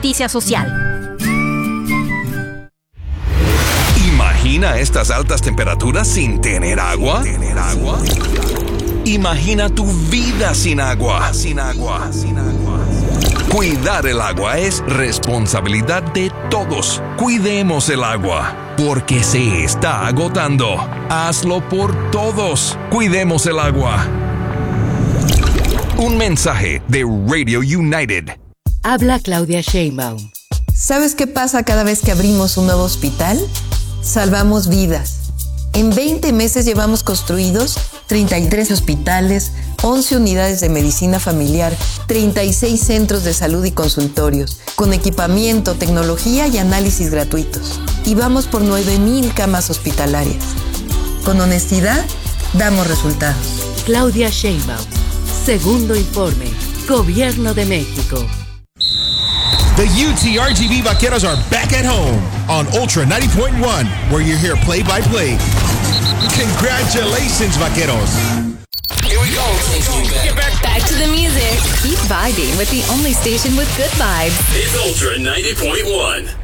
justicia social. ¿Imagina estas altas temperaturas sin tener agua? Imagina tu vida sin agua. Cuidar el agua es responsabilidad de todos. Cuidemos el agua, porque se está agotando. Hazlo por todos. Cuidemos el agua. Un mensaje de Radio United. Habla Claudia Sheinbaum. ¿Sabes qué pasa cada vez que abrimos un nuevo hospital? Salvamos vidas. En 20 meses llevamos construidos 33 hospitales, 11 unidades de medicina familiar, 36 centros de salud y consultorios, con equipamiento, tecnología y análisis gratuitos. Y vamos por 9,000 camas hospitalarias. Con honestidad, damos resultados. Claudia Sheinbaum. Segundo informe. Gobierno de México. The UTRGV Vaqueros are back at home on Ultra 90.1, where you hear play-by-play. Congratulations, Vaqueros. Here we go. Get back to the music. Keep vibing with the only station with good vibes. It's Ultra 90.1.